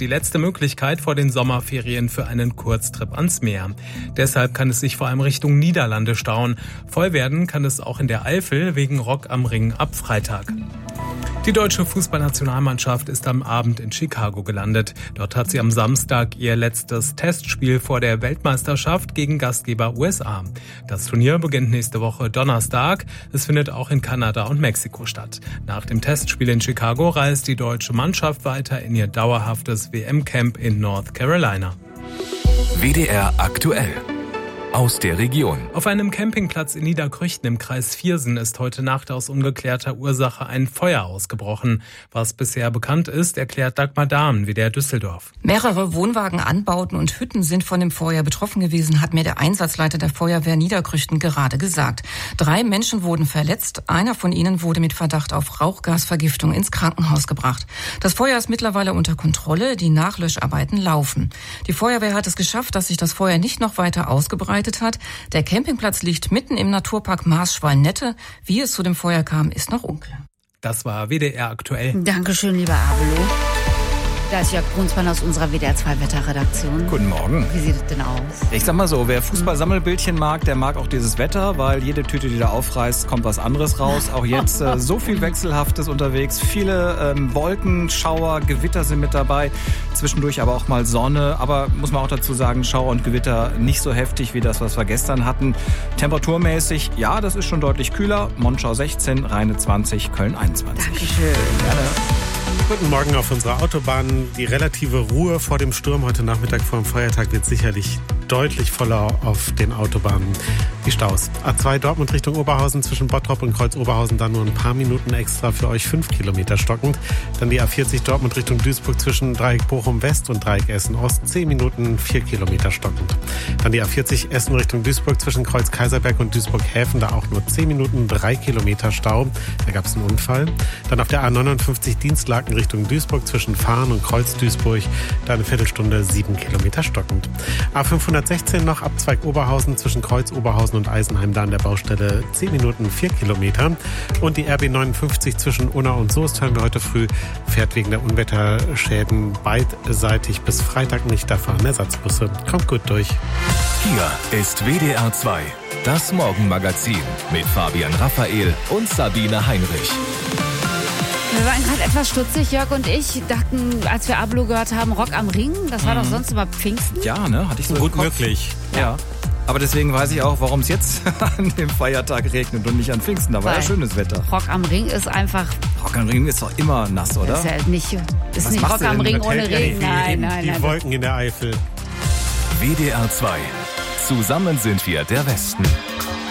die letzte Möglichkeit vor den Sommerferien für einen Kurztrip ans Meer. Deshalb kann es sich vor allem Richtung Niederlande stauen. Voll werden kann es auch in der Eifel wegen Rock am Ring ab Freitag. Die deutsche Fußballnationalmannschaft ist am Abend in Chicago gelandet. Dort hat sie am Samstag ihr letztes Testspiel vor der Weltmeisterschaft gegen Gastgeber USA. Das Turnier beginnt nächste Woche Donnerstag. Es findet auch in Kanada und Mexiko statt. Nach dem Testspiel in Chicago reist die deutsche Mannschaft weiter in ihr dauerhaftes WM-Camp in North Carolina. WDR aktuell. Aus der Region. Auf einem Campingplatz in Niederkrüchten im Kreis Viersen ist heute Nacht aus ungeklärter Ursache ein Feuer ausgebrochen. Was bisher bekannt ist, erklärt Dagmar Dahmen, WDR Düsseldorf. Mehrere Wohnwagenanbauten und Hütten sind von dem Feuer betroffen gewesen, hat mir der Einsatzleiter der Feuerwehr Niederkrüchten gerade gesagt. 3 Menschen wurden verletzt. Einer von ihnen wurde mit Verdacht auf Rauchgasvergiftung ins Krankenhaus gebracht. Das Feuer ist mittlerweile unter Kontrolle. Die Nachlöscharbeiten laufen. Die Feuerwehr hat es geschafft, dass sich das Feuer nicht noch weiter ausgebreitet hat. Der Campingplatz liegt mitten im Naturpark Maas-Schwalm-Nette. Wie es zu dem Feuer kam, ist noch unklar. Das war WDR aktuell. Dankeschön, lieber Abelo. Da ist Jörg Brunsmann aus unserer WDR 2 Wetterredaktion. Guten Morgen. Wie sieht es denn aus? Ich sag mal so, wer Fußball-Sammelbildchen mag, der mag auch dieses Wetter, weil jede Tüte, die da aufreißt, kommt was anderes raus. Auch jetzt so viel Wechselhaftes unterwegs. Viele Wolken, Schauer, Gewitter sind mit dabei. Zwischendurch aber auch mal Sonne. Aber muss man auch dazu sagen, Schauer und Gewitter nicht so heftig wie das, was wir gestern hatten. Temperaturmäßig, ja, das ist schon deutlich kühler. Monschau 16, Rheine 20, Köln 21. Dankeschön. Gerne. Guten Morgen auf unserer Autobahn. Die relative Ruhe vor dem Sturm heute Nachmittag vor dem Feiertag wird sicherlich deutlich voller auf den Autobahnen. Die Staus. A2 Dortmund Richtung Oberhausen zwischen Bottrop und Kreuz-Oberhausen dann nur ein paar Minuten extra für euch 5 Kilometer stockend. Dann die A40 Dortmund Richtung Duisburg zwischen Dreieck Bochum West und Dreieck Essen Ost 10 Minuten 4 Kilometer stockend. Dann die A40 Essen Richtung Duisburg zwischen Kreuz Kaiserberg und Duisburg-Häfen, da auch nur 10 Minuten 3 Kilometer Stau. Da gab es einen Unfall. Dann auf der A59 Dienstlaken Richtung Duisburg zwischen Fahren und Kreuz Duisburg, da eine Viertelstunde 7 Kilometer stockend. A516 noch Abzweig Oberhausen zwischen Kreuz Oberhausen und Eisenheim, da an der Baustelle 10 Minuten 4 Kilometer. Und die RB 59 zwischen Unna und Soest hören wir heute früh, fährt wegen der Unwetterschäden beidseitig bis Freitag nicht, da fahren Ersatzbusse. Kommt gut durch. Hier ist WDR 2, das Morgenmagazin mit Fabian Raphael und Sabine Heinrich. Wir waren gerade etwas stutzig, Jörg und ich dachten, als wir Ablo gehört haben, Rock am Ring, das war doch sonst immer Pfingsten. Ja, ne? Hatte ich so Gut im Kopf. möglich. Ja. Aber deswegen weiß ich auch, warum es jetzt an dem Feiertag regnet und nicht an Pfingsten. Da war ja schönes Wetter. Rock am Ring ist einfach... Rock am Ring ist doch immer nass, oder? Ist ja nicht machst Rock du am denn? Ring Das ohne hält ja Regen. die Nein. Wolken in der Eifel. WDR 2. Zusammen sind wir der Westen.